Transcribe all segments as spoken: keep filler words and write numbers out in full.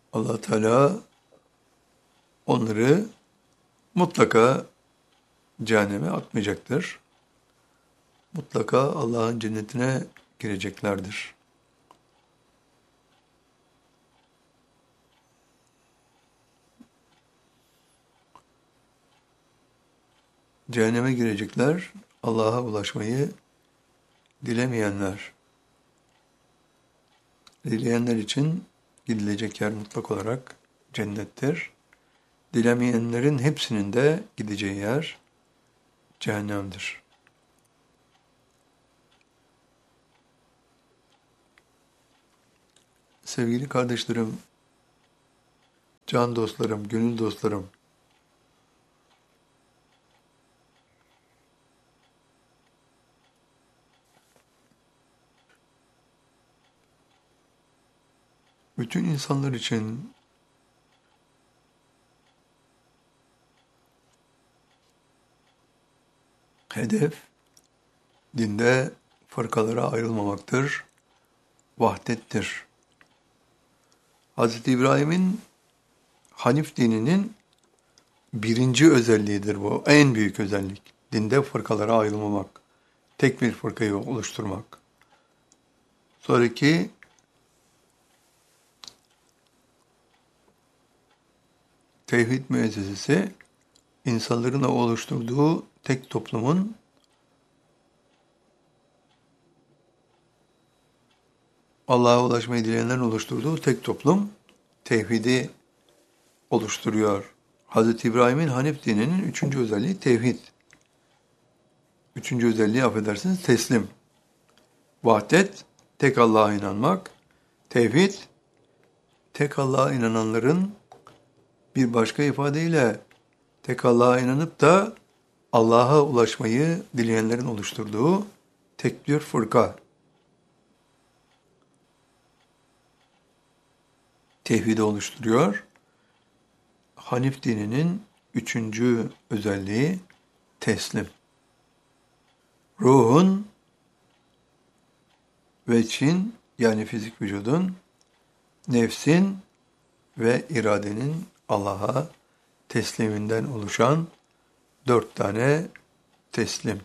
Allah Teala onları mutlaka cehenneme atmayacaktır. Mutlaka Allah'ın cennetine gireceklerdir. Cehenneme girecekler, Allah'a ulaşmayı dilemeyenler. Dileyenler için gidilecek yer mutlak olarak cennettir. Dilemeyenlerin hepsinin de gideceği yer cehennemdir. Sevgili kardeşlerim, can dostlarım, gönül dostlarım, bütün insanlar için hedef, dinde fırkalara ayrılmamaktır, vahdettir. Hazreti İbrahim'in Hanif dininin birinci özelliğidir bu, en büyük özellik. Dinde fırkalara ayrılmamak, tek bir fırkayı oluşturmak. Sonraki tevhid müessesesi, insanların oluşturduğu tek toplumun Allah'a ulaşmayı dileyenlerin oluşturduğu tek toplum tevhidi oluşturuyor. Hazreti İbrahim'in Hanif dininin üçüncü özelliği tevhid. Üçüncü özelliği affedersiniz teslim. Vahdet, tek Allah'a inanmak. Tevhid, tek Allah'a inananların bir başka ifadeyle tek Allah'a inanıp da Allah'a ulaşmayı dileyenlerin oluşturduğu tek bir fırka. Tevhidi oluşturuyor. Hanif dininin üçüncü özelliği teslim. Ruhun ve çin yani fizik vücudun, nefsin ve iradenin Allah'a tesliminden oluşan dört tane teslim.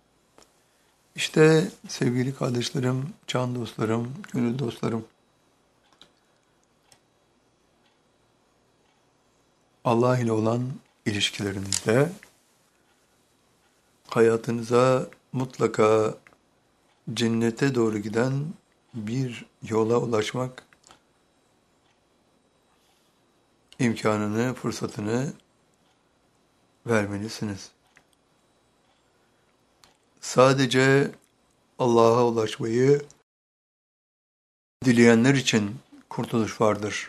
İşte sevgili kardeşlerim, can dostlarım, gönül dostlarım, Allah ile olan ilişkilerinizde hayatınıza mutlaka cennete doğru giden bir yola ulaşmak imkanını, fırsatını vermelisiniz. Sadece Allah'a ulaşmayı dileyenler için kurtuluş vardır.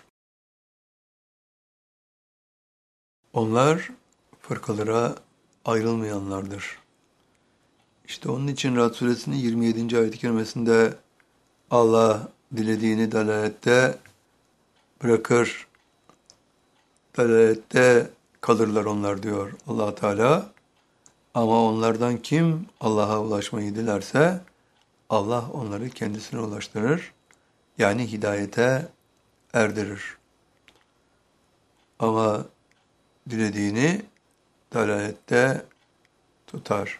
Onlar fırkalara ayrılmayanlardır. İşte onun için Rad Suresinin yirmi yedinci ayet-i kerimesinde Allah dilediğini dalalette bırakır, dalalette kalırlar onlar diyor Allah Teala. Ama onlardan kim Allah'a ulaşmayı dilerse Allah onları kendisine ulaştırır. Yani hidayete erdirir. Ama dilediğini dalalette tutar.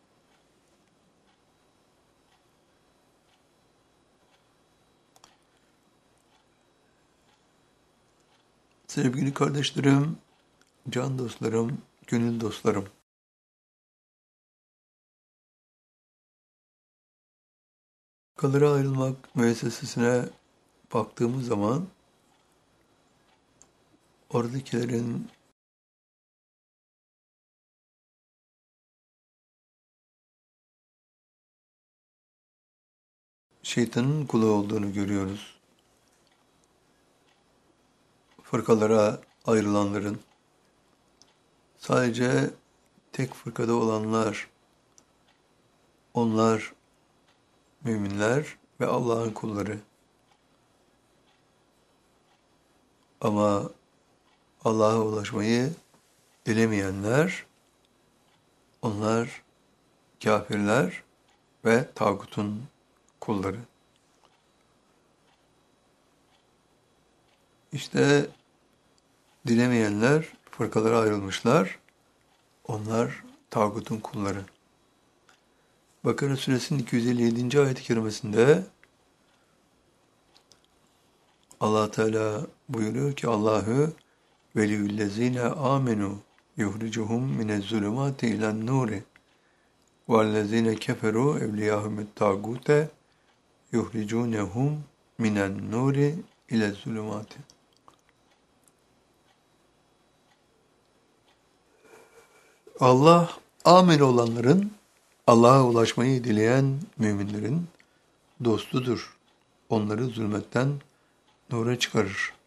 Sevgili kardeşlerim, can dostlarım, gönül dostlarım. Fırkalara ayrılmak müessesesine baktığımız zaman oradakilerin şeytanın kulu olduğunu görüyoruz. Fırkalara ayrılanların sadece tek fırkada olanlar, onlar müminler ve Allah'ın kulları. Ama Allah'a ulaşmayı dilemeyenler, onlar kafirler ve tağutun kulları. İşte dilemeyenler fırkalara ayrılmışlar. Onlar tağutun kulları. Bakara suresinin iki yüz elli yedinci ayet-i kerimesinde Allah Teala buyuruyor ki Allahü veliyüllezine amenu yuhricuhum minezzulumati ilen nuri vellezine keferu evliyahumut tağute yuhricunehum minen nuri ilezzulumati. Allah amin olanların, Allah'a ulaşmayı dileyen müminlerin dostudur. Onları zulmetten nura çıkarır.